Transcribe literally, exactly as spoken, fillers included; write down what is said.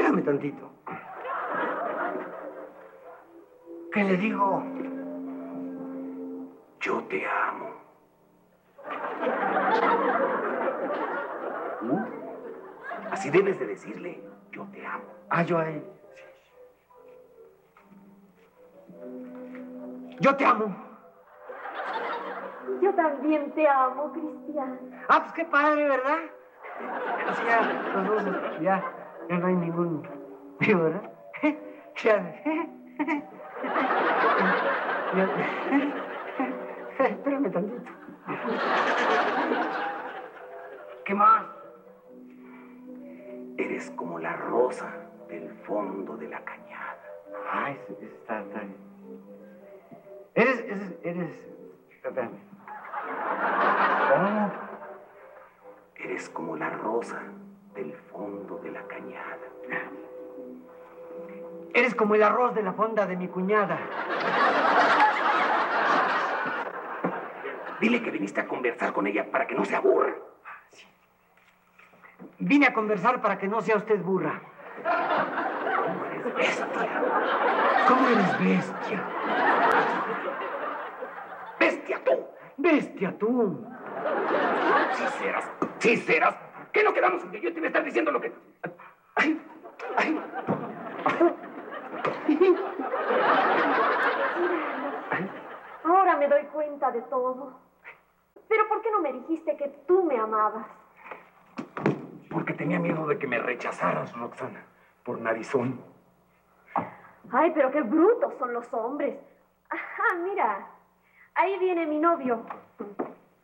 Espérame tantito. ¿Qué le digo? Yo te amo. ¿Mm? Así debes de decirle, yo te amo. Ah, yo ahí. Yo te amo. Yo también te amo, Cristian. Ah, pues qué padre, ¿verdad? Así ya, los dos, ya, ya no hay ningún... Digo, ¿verdad? Ya... ya... Espérame tantito. ¿Qué más? Eres como la rosa del fondo de la cañada. Ay, está, está bien. Eres, eres, eres... Espérame. ¿Cómo? Eres como la rosa del fondo de la cañada. Eres como el arroz de la fonda de mi cuñada. Dile que viniste a conversar con ella para que no se aburra. Sí. Vine a conversar para que no sea usted burra. ¿Cómo eres bestia? ¿Cómo eres bestia? ¡Bestia tú! ¡Bestia tú! Sí serás, sí serás. ¿Qué no quedamos en que yo te iba a estar diciendo lo que... Ay, ay. Ahora me doy cuenta de todo. ¿Pero por qué no me dijiste que tú me amabas? Porque tenía miedo de que me rechazaras, Roxana, por narizón. Ay, pero qué brutos son los hombres. Ajá, mira, ahí viene mi novio.